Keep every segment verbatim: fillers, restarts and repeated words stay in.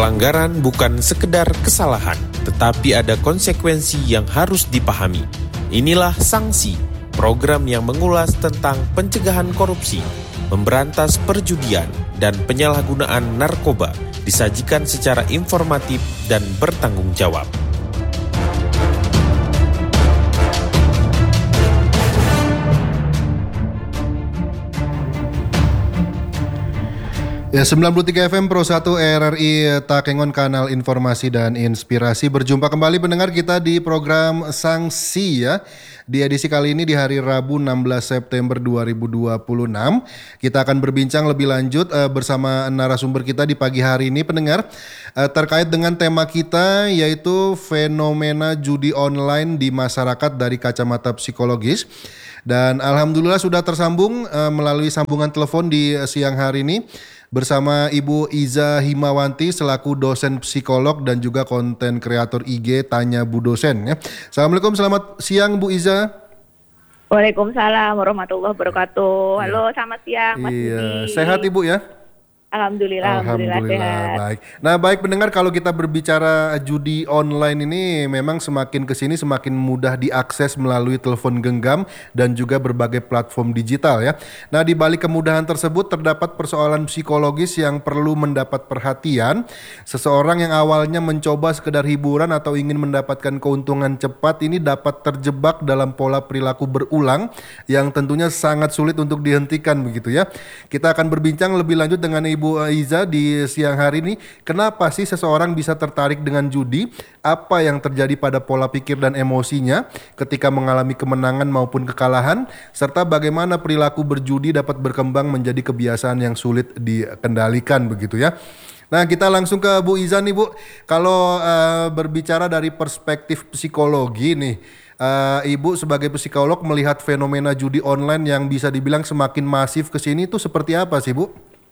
Pelanggaran bukan sekedar kesalahan, tetapi ada konsekuensi yang harus dipahami. Inilah Sanksi, program yang mengulas tentang pencegahan korupsi, memberantas perjudian, dan penyalahgunaan narkoba, disajikan secara informatif dan bertanggung jawab. Ya, sembilan puluh tiga F M Pro satu R R I Takengon, kanal informasi dan inspirasi. Berjumpa kembali pendengar kita di program Sanksi ya. Di edisi kali ini di hari Rabu enam belas September dua ribu dua puluh enam. Kita akan berbincang lebih lanjut uh, bersama narasumber kita di pagi hari ini pendengar. Uh, terkait dengan tema kita yaitu fenomena judi online di masyarakat dari kacamata psikologis. Dan alhamdulillah sudah tersambung uh, melalui sambungan telepon di uh, siang hari ini bersama Ibu Iza Himawanti selaku dosen psikolog dan juga konten kreator I G Tanya Bu Dosen ya. Assalamualaikum, selamat siang Bu Iza. Waalaikumsalam warahmatullahi wabarakatuh. Halo, selamat siang Mas Budi. Iya, sehat Ibu ya? Alhamdulillah, alhamdulillah, alhamdulillah sehat. Baik. Nah, baik pendengar, kalau kita berbicara judi online ini memang semakin kesini semakin mudah diakses melalui telepon genggam dan juga berbagai platform digital ya. Nah, di balik kemudahan tersebut terdapat persoalan psikologis yang perlu mendapat perhatian. Seseorang yang awalnya mencoba sekedar hiburan atau ingin mendapatkan keuntungan cepat ini dapat terjebak dalam pola perilaku berulang yang tentunya sangat sulit untuk dihentikan begitu ya. Kita akan berbincang lebih lanjut dengan Ibu Ibu Iza di siang hari ini. Kenapa sih seseorang bisa tertarik dengan judi? Apa yang terjadi pada pola pikir dan emosinya ketika mengalami kemenangan maupun kekalahan? Serta bagaimana perilaku berjudi dapat berkembang menjadi kebiasaan yang sulit dikendalikan begitu ya. Nah, kita langsung ke Bu Iza nih Bu. Kalau uh, berbicara dari perspektif psikologi nih, uh, Ibu sebagai psikolog melihat fenomena judi online yang bisa dibilang semakin masif ke sini itu seperti apa sih Bu?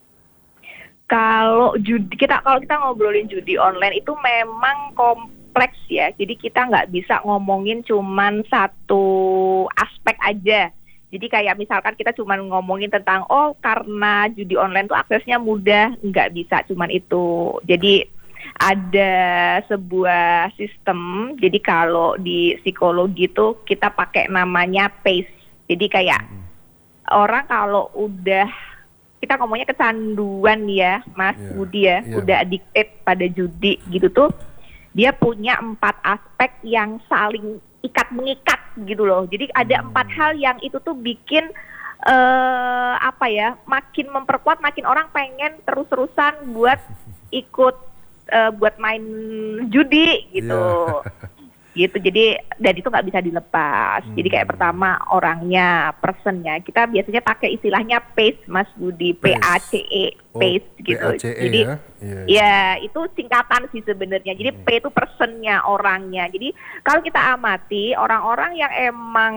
Kalau judi kita kalau kita ngobrolin judi online itu memang kompleks ya. Jadi kita nggak bisa ngomongin cuman satu aspek aja. Jadi kayak misalkan kita cuman ngomongin tentang oh karena judi online tuh aksesnya mudah, nggak bisa cuman itu. Jadi ada sebuah sistem. Jadi kalau di psikologi itu kita pakai namanya PACE. Jadi kayak orang kalau udah kita ngomongnya kecanduan ya Mas yeah, Budi ya, yeah. Udah addicted pada judi gitu tuh, dia punya empat aspek yang saling ikat mengikat gitu loh. Jadi ada hmm. empat hal yang itu tuh bikin uh, apa ya, makin memperkuat, makin orang pengen terus-terusan buat ikut uh, buat main judi gitu. Yeah. Gitu, jadi dan itu nggak bisa dilepas. Hmm. Jadi kayak pertama orangnya, personnya. Kita biasanya pakai istilahnya PACE, Mas Budi, P A C E, PACE oh, gitu. P A C E, jadi ya? Yeah, yeah. Ya itu singkatan sih sebenarnya. Jadi hmm. P itu personnya, orangnya. Jadi kalau kita amati orang-orang yang emang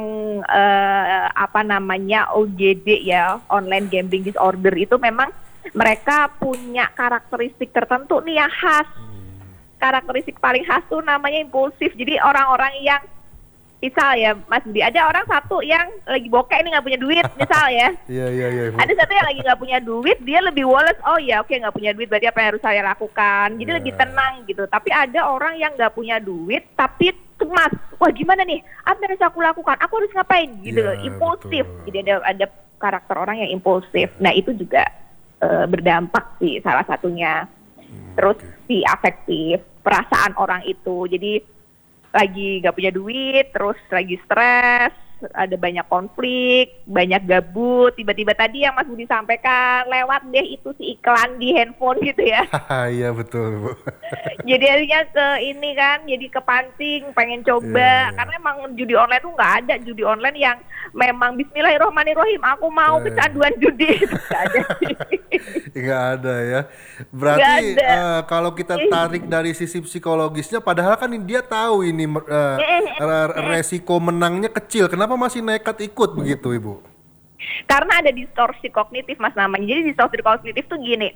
uh, apa namanya O G D ya, online gambling disorder itu memang mereka punya karakteristik tertentu nih yang khas. Karakteristik paling khas tuh namanya impulsif. Jadi orang-orang yang misal ya Mas Budi, ada orang satu yang lagi bokeh ini nggak punya duit misal ya. Iya iya iya. Ada satu yang lagi nggak punya duit, dia lebih woles. Oh ya oke okay, nggak punya duit, berarti apa yang harus saya lakukan? Jadi yeah. lebih tenang gitu. Tapi ada orang yang nggak punya duit tapi cemas. Wah gimana nih? Apa yang harus aku lakukan? Aku harus ngapain? Gitu yeah, loh. Impulsif. Betul. Jadi ada ada karakter orang yang impulsif. Nah itu juga uh, berdampak sih salah satunya. Terus si afektif, perasaan orang itu, jadi lagi gak punya duit, terus lagi stres, ada banyak konflik, banyak gabut, tiba-tiba tadi yang Mas Budi sampaikan, lewat deh itu si iklan di handphone gitu ya. Iya betul Bu. Jadi akhirnya ke ini kan, jadi kepancing, pengen coba, yeah, yeah. Karena emang judi online tuh gak ada judi online yang memang bismillahirrahmanirrahim, aku mau yeah. kecanduan judi, gak ada sih. Gak ada ya. Berarti ada. Uh, kalau kita tarik dari sisi psikologisnya, padahal kan dia tahu ini uh, resiko menangnya kecil, kenapa masih nekat ikut begitu Ibu? Karena ada distorsi kognitif Mas namanya. Jadi distorsi kognitif tuh gini,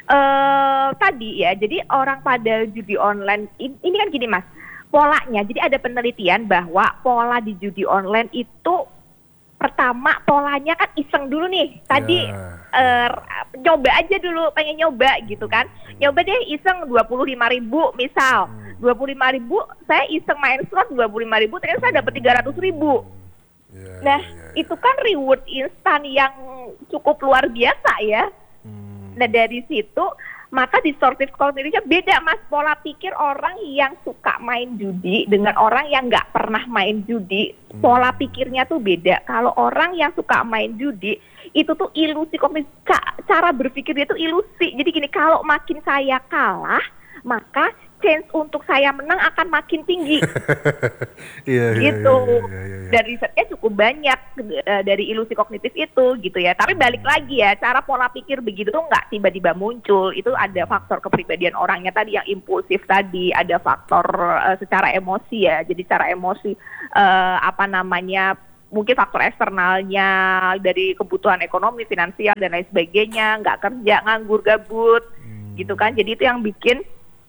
uh, tadi ya, jadi orang pada judi online, ini kan gini Mas, polanya, jadi ada penelitian bahwa pola di judi online itu pertama polanya kan iseng dulu nih. Tadi Ya. eh, nyoba aja dulu, pengen nyoba gitu kan. Nyoba deh iseng dua puluh lima ribu misal. dua puluh lima ribu, saya iseng main slot dua puluh lima ribu, ternyata saya dapat tiga ratus ribu. Ya, Nah, ya, ya, itu kan reward instan yang cukup luar biasa ya. Hmm. Nah, dari situ maka distortif cognitive beda, Mas. Pola pikir orang yang suka main judi dengan orang yang nggak pernah main judi, pola pikirnya tuh beda. Kalau orang yang suka main judi itu tuh ilusi kognitif, ca- cara berpikir dia tuh ilusi. Jadi gini, kalau makin saya kalah maka chance untuk saya menang akan makin tinggi. Iya, iya, Gitu. iya, iya, iya, iya. Dan risetnya cukup banyak eh, dari ilusi kognitif itu gitu ya. Tapi balik lagi ya, cara pola pikir begitu tuh nggak tiba-tiba muncul. Itu ada faktor kepribadian orangnya tadi yang impulsif tadi, ada faktor eh, secara emosi ya. Jadi secara emosi eh, apa namanya, mungkin faktor eksternalnya dari kebutuhan ekonomi, finansial dan lain sebagainya, nggak kerja, nganggur, gabut, gitu kan. Jadi itu yang bikin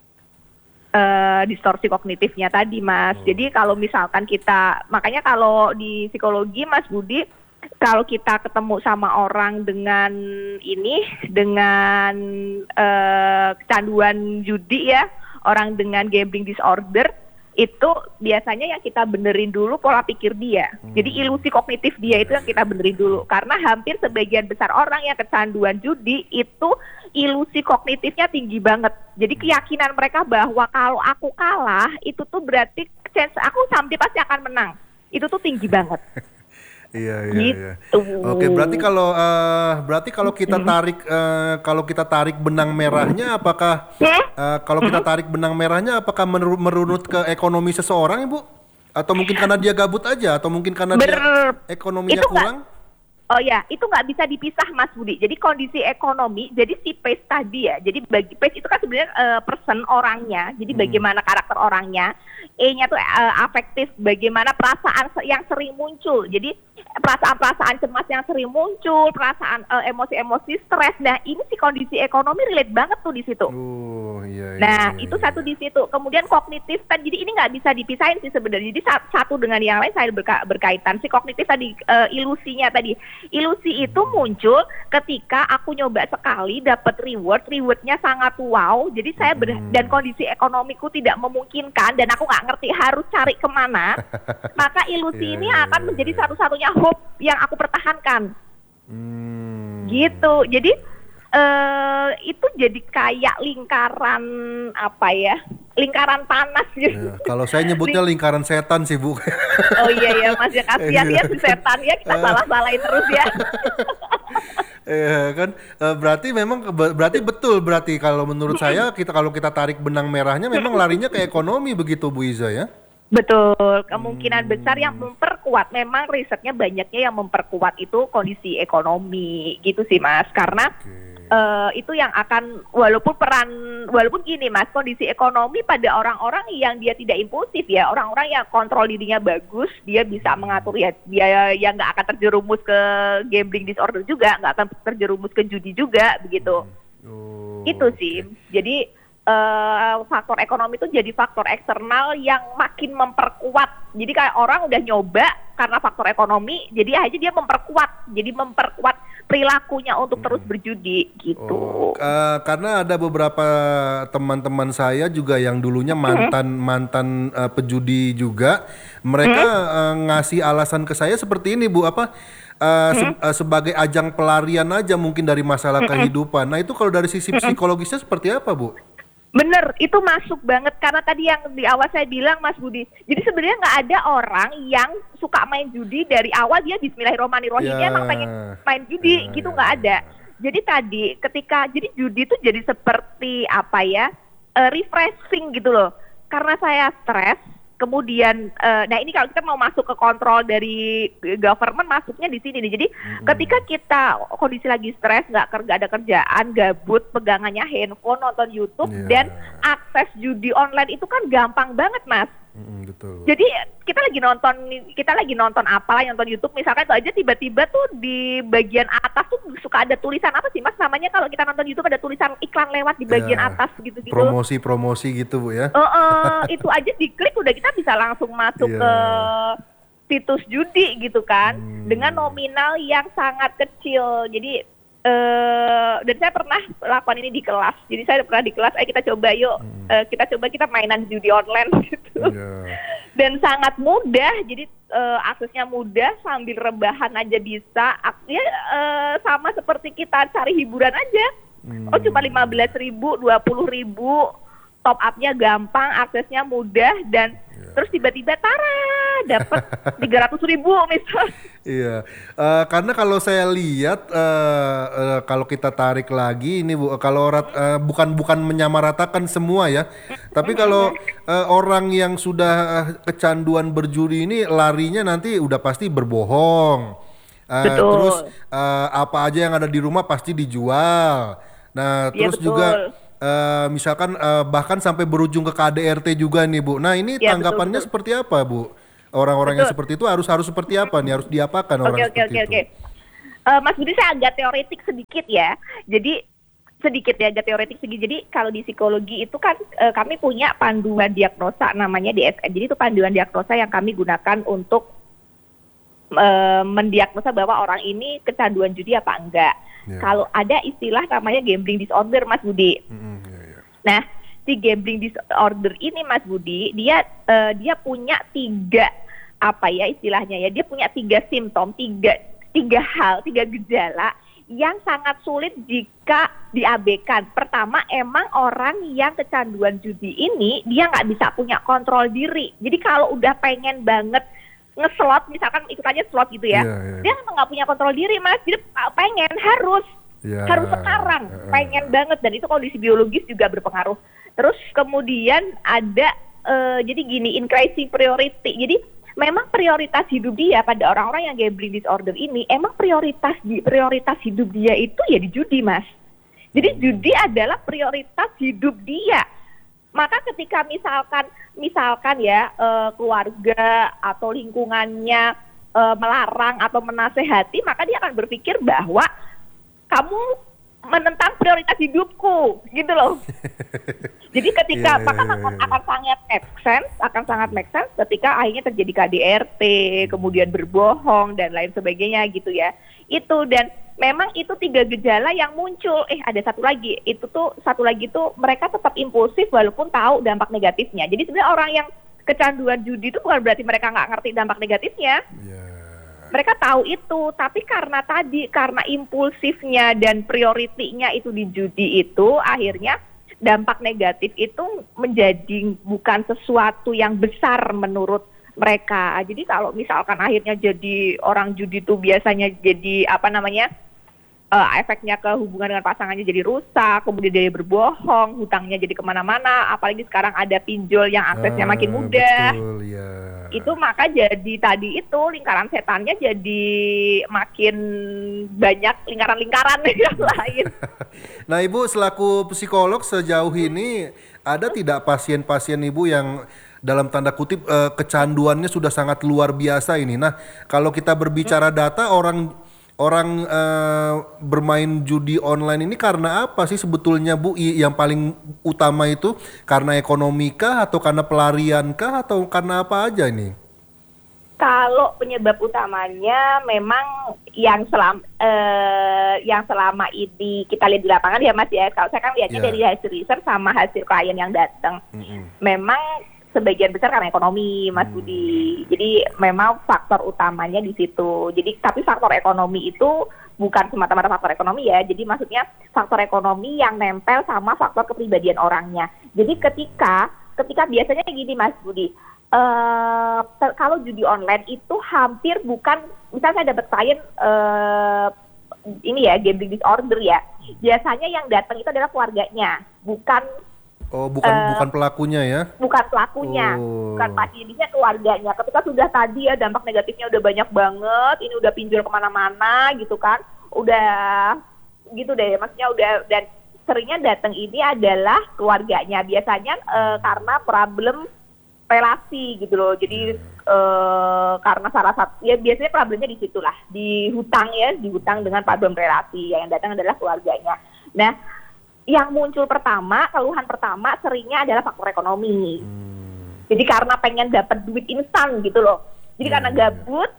Uh, distorsi kognitifnya tadi, Mas. Oh. Jadi kalau misalkan kita, makanya kalau di psikologi, Mas Budi, kalau kita ketemu sama orang dengan ini, dengan uh, kecanduan judi ya, orang dengan gambling disorder, itu biasanya yang kita benerin dulu pola pikir dia. Jadi ilusi kognitif dia itu yang kita benerin dulu. Karena hampir sebagian besar orang yang kecanduan judi itu ilusi kognitifnya tinggi banget. Jadi keyakinan mereka bahwa kalau aku kalah itu tuh berarti chance aku sampai pasti akan menang. Itu tuh tinggi banget. Iya, iya, iya. Gitu. Oke, berarti kalau eh, berarti kalau kita tarik eh, kalau kita tarik benang merahnya, apakah eh, kalau kita tarik benang merahnya, apakah meru- merunut ke ekonomi seseorang, Ibu? Atau mungkin karena dia gabut aja, atau mungkin karena dia Ber- ekonominya itu nggak- kurang? Oh ya, itu nggak bisa dipisah, Mas Budi. Jadi kondisi ekonomi, jadi si pace tadi ya. Jadi bagi pace itu kan sebenarnya uh, person orangnya. Jadi bagaimana karakter orangnya. E-nya tuh uh, afektif, bagaimana perasaan se- yang sering muncul. Jadi perasaan-perasaan cemas yang sering muncul, perasaan uh, emosi-emosi stres. Nah, ini si kondisi ekonomi relate banget tuh di situ. Oh, iya, iya. Nah, iya, itu iya. satu di situ. Kemudian kognitif kan, jadi ini nggak bisa dipisahin sih sebenarnya. Jadi sa- satu dengan yang lain saya berka- berkaitan. Si kognitif tadi, eh, ilusinya tadi, ilusi itu muncul ketika aku nyoba sekali dapat reward, rewardnya sangat wow. Jadi saya ber- Hmm. dan kondisi ekonomiku tidak memungkinkan dan aku nggak ngerti harus cari kemana. Maka ilusi Iya, ini iya, akan iya, menjadi iya. satu-satunya hope yang aku pertahankan. Hmm. Gitu. Jadi eh itu jadi kayak lingkaran apa ya? Lingkaran panas gitu. Ya, kalau saya nyebutnya lingkaran setan sih, Bu. Oh iya ya, Mas, ya kasihan ya si setan ya, kita salah-salahin terus ya. Eh kan eh, berarti memang be- berarti betul berarti kalau menurut saya kita kalau kita tarik benang merahnya memang larinya ke ekonomi begitu, Bu Iza ya. Betul, kemungkinan besar yang memperkuat, memang risetnya banyaknya yang memperkuat itu kondisi ekonomi gitu sih, Mas. Karena eh, itu yang akan, walaupun peran, walaupun gini, Mas, kondisi ekonomi pada orang-orang yang dia tidak impulsif ya, orang-orang yang kontrol dirinya bagus, dia bisa mengatur ya, dia yang nggak akan terjerumus ke gambling disorder juga, nggak akan terjerumus ke judi juga begitu. Oh, Itu sih. Jadi eh, faktor ekonomi itu jadi faktor eksternal yang makin memperkuat. Jadi kayak orang udah nyoba karena faktor ekonomi, jadi aja dia memperkuat. Jadi memperkuat perilakunya untuk terus berjudi gitu. Oh, eh, karena ada beberapa teman-teman saya juga yang dulunya mantan mantan eh, pejudi juga, mereka eh, ngasih alasan ke saya seperti ini, Bu, apa eh, se- eh, sebagai ajang pelarian aja mungkin dari masalah kehidupan. Nah itu kalau dari sisi psikologisnya seperti apa, Bu? Bener, itu masuk banget karena tadi yang di awal saya bilang, Mas Budi. Jadi sebenarnya nggak ada orang yang suka main judi dari awal dia Bismillahirrahmanirrahim, Ya. dia emang pengen main judi Ya, gitu, ya, nggak ya, ada. Jadi tadi ketika jadi judi itu jadi seperti apa ya, eh, refreshing gitu loh. Karena saya stres, kemudian, eh, nah ini kalau kita mau masuk ke kontrol dari government masuknya di sini nih. Jadi ketika kita kondisi lagi stres, nggak kerja, ada kerjaan, gabut, pegangannya handphone, nonton YouTube, Iya. dan akses judi online itu kan gampang banget, Mas. Mm, betul. Jadi kita lagi nonton, kita lagi nonton apa, nonton YouTube misalkan itu aja tiba-tiba tuh di bagian atas tuh suka ada tulisan apa sih, Mas, namanya kalau kita nonton YouTube ada tulisan iklan lewat di bagian Ya, atas gitu-gitu. promosi-promosi gitu, Bu ya. Eh, eh, itu aja diklik udah kita bisa langsung masuk Iya. ke situs judi gitu kan, Hmm. dengan nominal yang sangat kecil. Jadi eh dan saya pernah lakukan ini di kelas. Jadi saya pernah di kelas, ayo kita coba yuk, Hmm. eh, kita coba kita mainan judi online gitu. Iya. Dan sangat mudah, jadi eh, aksesnya mudah, sambil rebahan aja bisa. Aksesnya eh, sama seperti kita cari hiburan aja. Hmm. Oh cuma lima belas ribu, dua puluh ribu, top up-nya gampang, aksesnya mudah, dan terus tiba-tiba tara dapat tiga ratus ribu misalnya. Iya, Eh, karena kalau saya lihat eh, eh, kalau kita tarik lagi ini Bu, kalau rat- eh, bukan bukan menyamaratakan semua ya, tapi kalau eh, orang yang sudah eh, kecanduan berjudi ini larinya nanti udah pasti berbohong. Eh, Betul. Terus eh, apa aja yang ada di rumah pasti dijual. Nah, Iya, terus betul. juga eh, misalkan eh, bahkan sampai berujung ke K D R T juga nih Bu. Nah, ini Iya, tanggapannya betul, betul. seperti apa Bu? Orang-orang yang Betul. seperti itu harus harus seperti apa nih? Harus diapakan orang Oke oke seperti oke itu? oke. Eh, Mas Budi, saya agak teoretik sedikit ya. Jadi sedikit ya, agak teoretik sedikit. Jadi kalau di psikologi itu kan eh, kami punya panduan diagnosa namanya D S M. Jadi itu panduan diagnosa yang kami gunakan untuk eh, mendiagnosa bahwa orang ini kecanduan judi apa enggak. Ya. Kalau ada istilah namanya gambling disorder, Mas Budi. Mm-mm, iya, iya. Nah, si gambling disorder ini, Mas Budi, dia eh, dia punya tiga apa ya istilahnya ya, dia punya tiga simptom, tiga tiga hal, tiga gejala yang sangat sulit jika diabaikan. Pertama, emang orang yang kecanduan judi ini dia nggak bisa punya kontrol diri. Jadi kalau udah pengen banget ngeslot, misalkan ikutannya slot gitu ya, Iya, iya. dia emang nggak punya kontrol diri, Mas. Jadi pengen harus Ya, harus sekarang, eh, pengen banget, dan itu kondisi biologis juga berpengaruh. Terus kemudian ada eh, jadi gini, increasing priority. Jadi memang prioritas hidup dia pada orang-orang yang gambling disorder ini, emang prioritas di prioritas hidup dia itu ya di judi, Mas. Jadi judi adalah prioritas hidup dia. Maka ketika misalkan misalkan ya eh, keluarga atau lingkungannya eh, melarang atau menasehati, maka dia akan berpikir bahwa kamu menentang prioritas hidupku, gitu loh. Jadi ketika Iya, iya, maka iya, akan, iya. akan sangat make sense, akan sangat make sense ketika akhirnya terjadi K D R T, kemudian berbohong dan lain sebagainya gitu ya. Itu, dan memang itu tiga gejala yang muncul. Eh ada satu lagi, itu tuh satu lagi tuh mereka tetap impulsif walaupun tahu dampak negatifnya. Jadi sebenarnya orang yang kecanduan judi itu bukan berarti mereka nggak ngerti dampak negatifnya. Iya. Mereka tahu itu, tapi karena tadi, karena impulsifnya dan prioritinya itu di judi itu, akhirnya dampak negatif itu menjadi bukan sesuatu yang besar menurut mereka. Jadi kalau misalkan akhirnya jadi orang judi itu biasanya jadi apa namanya, eh, efeknya ke hubungan dengan pasangannya jadi rusak, kemudian dia berbohong, hutangnya jadi kemana-mana, apalagi sekarang ada pinjol yang aksesnya Ah, makin mudah. Betul, ya. Itu maka jadi tadi itu lingkaran setannya jadi makin banyak lingkaran-lingkaran yang lain. Nah, Ibu selaku psikolog sejauh ini ada tidak pasien-pasien Ibu yang dalam tanda kutip eh, kecanduannya sudah sangat luar biasa ini? Nah, kalau kita berbicara data, orang orang eh, bermain judi online ini karena apa sih sebetulnya Bu? I- Yang paling utama itu karena ekonomi kah atau karena pelarian kah atau karena apa aja ini? Kalau penyebab utamanya memang yang selama eh, yang selama ini kita lihat di lapangan ya Mas ya. Kalau saya kan lihatnya Ya. dari hasil research sama hasil klien yang datang. Mm-mm. Memang sebagian besar karena ekonomi, Mas Hmm. Budi. Jadi memang faktor utamanya di situ. Jadi tapi faktor ekonomi itu bukan semata-mata faktor ekonomi ya. Jadi maksudnya faktor ekonomi yang nempel sama faktor kepribadian orangnya. Jadi ketika ketika biasanya gini Mas Budi, eh te- kalau judi online itu hampir bukan, misalnya saya dapat klien eh ini ya gambling disorder ya. Biasanya yang datang itu adalah keluarganya, bukan Oh, bukan Eh, bukan pelakunya ya? bukan pelakunya, Oh. bukan pasiennya, keluarganya. Ketika sudah tadi ya dampak negatifnya udah banyak banget, ini udah pinjol kemana-mana gitu kan, udah gitu deh, maksudnya udah, dan seringnya datang ini adalah keluarganya, biasanya eh, karena problem relasi gitu loh, jadi eh, karena salah satu, ya biasanya problemnya di situlah, di hutang ya, di hutang dengan problem relasi, yang datang adalah keluarganya. Nah, yang muncul pertama, keluhan pertama seringnya adalah faktor ekonomi. Jadi karena pengen dapat duit instan gitu loh. Jadi Ya, karena ya, ya. gabut,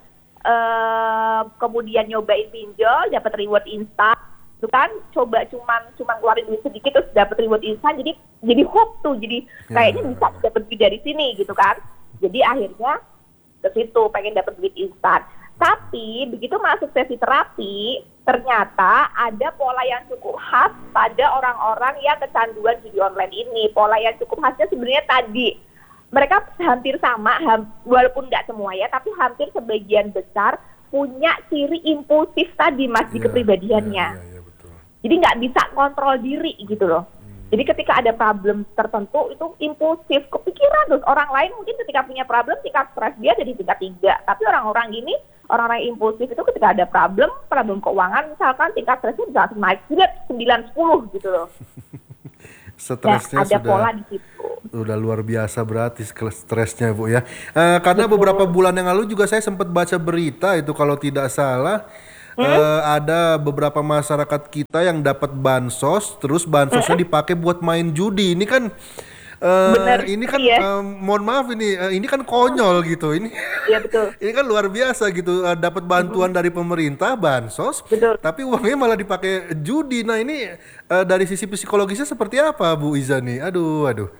eh, kemudian nyobain pinjol, dapat reward instan, itu kan coba cuman cuman keluarin duit sedikit terus dapat reward instan, jadi jadi hope tuh, jadi kayaknya Ya. bisa dapat duit dari sini gitu kan. Jadi akhirnya ke situ pengen dapat duit instan. Tapi begitu masuk sesi terapi, ternyata ada pola yang cukup khas pada orang-orang yang kecanduan judi online ini. Pola yang cukup khasnya sebenarnya tadi, mereka hampir sama, ham, walaupun nggak semua ya, tapi hampir sebagian besar punya ciri impulsif tadi, Mas, di Iya, kepribadiannya. iya, iya, iya, betul. Jadi nggak bisa kontrol diri gitu loh. Jadi ketika ada problem tertentu itu impulsif, kepikiran terus. Orang lain mungkin ketika punya problem tingkat stres dia jadi tingkat tiga. Tapi orang-orang ini, orang-orang impulsif itu ketika ada problem, problem keuangan misalkan tingkat stresnya bisa langsung naik sembilan sepuluh gitu loh. Stresnya Nah, ada sudah pola di situ. udah luar biasa berarti stresnya Bu ya. Eh, karena beberapa bulan yang lalu juga saya sempat baca berita itu kalau tidak salah Hmm? eh, ada beberapa masyarakat kita yang dapat bansos, terus bansosnya Hmm? dipakai buat main judi. Ini kan eh, Bener, ini kan iya. eh, mohon maaf ini eh, ini kan konyol gitu. Ini Iya betul. ini kan luar biasa gitu, eh, dapat bantuan dari pemerintah bansos, Betul. tapi uangnya malah dipakai judi. Nah ini eh, dari sisi psikologisnya seperti apa Bu Iza nih? Aduh, aduh.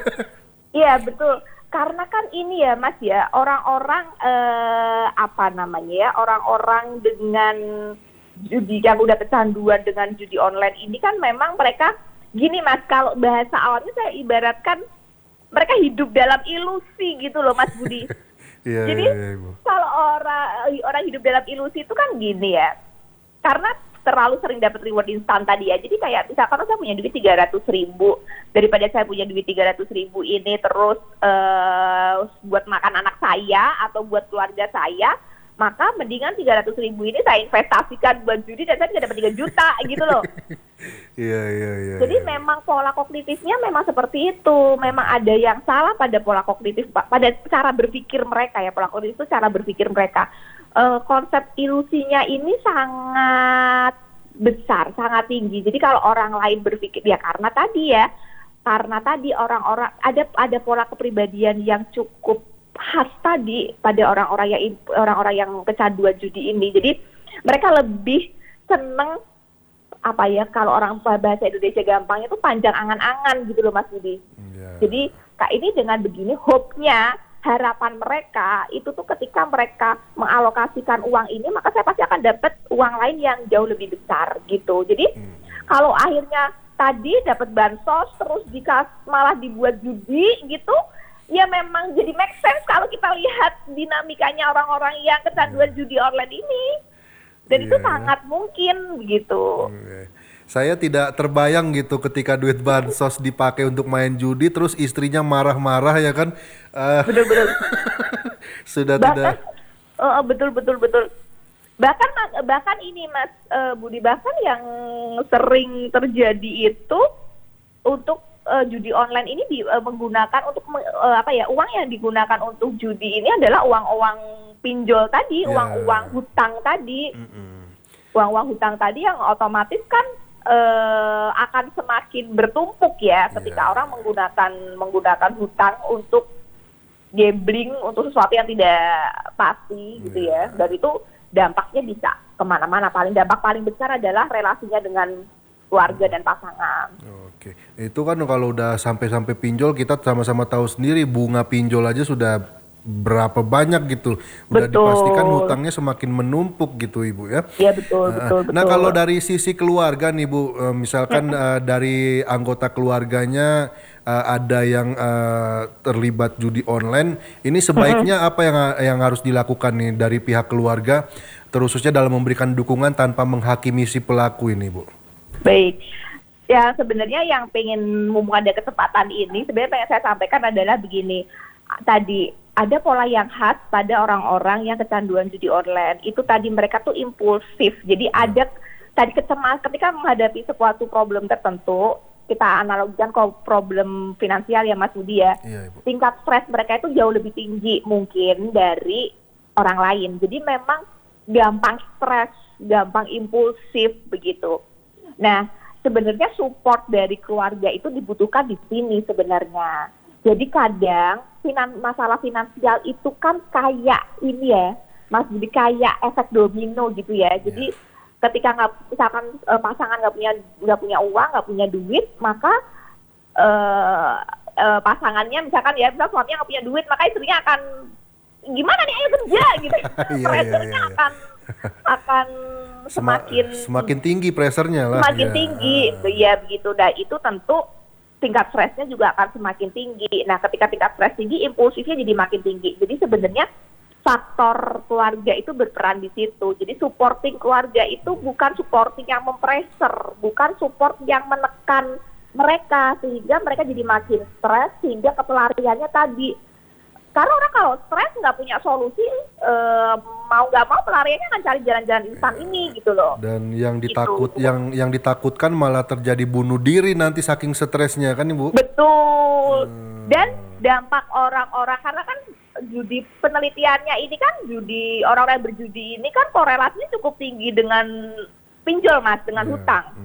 Iya betul. Karena kan ini ya Mas ya, orang-orang eh, apa namanya ya, orang-orang dengan judi yang udah kecanduan dengan judi online ini kan memang mereka gini Mas, kalau bahasa awalnya saya ibaratkan mereka hidup dalam ilusi gitu loh Mas Budi. Iya, Jadi iya, iya, Bu. kalau orang orang hidup dalam ilusi itu kan gini ya, karena terlalu sering dapat reward instan tadi ya. Jadi kayak misalkan saya punya duit tiga ratus ribu, daripada saya punya duit tiga ratus ribu ini terus uh, buat makan anak saya atau buat keluarga saya, maka mendingan tiga ratus ribu ini saya investasikan buat judi dan saya bisa dapat tiga juta gitu loh. Iya, iya, iya. Jadi iya. memang pola kognitifnya memang seperti itu. Memang ada yang salah pada pola kognitif, Pak. Pada cara berpikir mereka ya, pola kognitif itu cara berpikir mereka. Uh, konsep ilusinya ini sangat besar, sangat tinggi. Jadi kalau orang lain berpikir ya karena tadi ya, karena tadi orang-orang ada ada pola kepribadian yang cukup khas tadi pada orang-orang yang orang-orang yang kecanduan judi ini. Jadi mereka lebih seneng apa ya, kalau orang bahasa Indonesia gampangnya itu panjang angan-angan gitu loh Mas Budi. Iya. Jadi kak ini dengan begini hope-nya, harapan mereka itu tuh ketika mereka mengalokasikan uang ini maka saya pasti akan dapat uang lain yang jauh lebih besar gitu. Jadi Hmm. kalau akhirnya tadi dapat bansos terus dikas malah dibuat judi gitu, ya memang jadi make sense kalau kita lihat dinamikanya orang-orang yang kecanduan judi online ini. Dan itu Iya, ya. sangat mungkin begitu. Oke. Saya tidak terbayang gitu ketika duit bansos dipakai untuk main judi terus istrinya marah-marah ya kan. Eh, Betul-betul. sudah Bahkan tidak eh, betul betul betul. Bahkan bahkan ini Mas eh, Budi, bahkan yang sering terjadi itu untuk eh, judi online ini di, eh, menggunakan untuk me- eh, apa ya, uang yang digunakan untuk judi ini adalah uang-uang pinjol tadi, Ya. uang-uang hutang tadi. Mm-mm. Uang-uang hutang tadi yang otomatis kan eh, akan semakin bertumpuk ya ketika Iya. orang menggunakan menggunakan hutang untuk gambling, untuk sesuatu yang tidak pasti gitu ya. Iya. Dan itu dampaknya bisa kemana-mana. Paling dampak paling besar adalah relasinya dengan keluarga dan pasangan. Oke, itu kan kalau udah sampai-sampai pinjol kita sama-sama tahu sendiri bunga pinjol aja sudah berapa banyak gitu. Udah Betul. dipastikan hutangnya semakin menumpuk gitu Ibu ya. Iya betul, Nah, betul, betul. Nah kalau dari sisi keluarga nih Bu, eh, misalkan eh, dari anggota keluarganya eh, ada yang eh, terlibat judi online, ini sebaiknya apa yang yang harus dilakukan nih dari pihak keluarga, terkhususnya dalam memberikan dukungan tanpa menghakimi si pelaku ini Bu? Baik. Ya sebenarnya yang pengen mumpung ada kesempatan ini, sebenarnya pengen saya sampaikan adalah begini. Tadi ada pola yang khas pada orang-orang yang kecanduan judi online. Itu tadi mereka tuh impulsif. Jadi ada tadi kecemas ketika menghadapi suatu problem tertentu, kita analogikan ke problem finansial ya Mas Budi ya. Iya Ibu. Tingkat stres mereka itu jauh lebih tinggi mungkin dari orang lain. Jadi memang gampang stres, gampang impulsif begitu. Nah, sebenarnya support dari keluarga itu dibutuhkan di sini sebenarnya. Jadi kadang finan, masalah finansial itu kan kayak ini ya, Mas, jadi kayak efek domino gitu ya. Jadi yeah. ketika nggak misalkan uh, pasangan nggak punya nggak punya uang, nggak punya duit, maka uh, uh, pasangannya misalkan ya, misal suaminya nggak punya duit, maka istrinya akan gimana nih, ayo kerja gitu. Pressure-nya akan akan semakin semakin tinggi pressure-nya lah. Semakin ya. tinggi, ya begitu. Dan itu tentu tingkat stresnya juga akan semakin tinggi. Nah, ketika tingkat stres tinggi, impulsifnya jadi makin tinggi. Jadi sebenarnya faktor keluarga itu berperan di situ. Jadi supporting keluarga itu bukan supporting yang mempressure, bukan support yang menekan mereka sehingga mereka jadi makin stres, sehingga kepelariannya tadi. Karena orang kalau stres nggak punya solusi, eh, mau nggak mau pelariannya akan cari jalan-jalan instan ini gitu loh. Dan yang ditakut, gitu. yang yang ditakutkan malah terjadi bunuh diri nanti saking stresnya kan Ibu? Betul. Hmm. Dan dampak orang-orang, karena kan judi, penelitiannya ini kan judi, orang-orang yang berjudi ini kan korelasinya cukup tinggi dengan pinjol Mas, dengan hmm. hutang.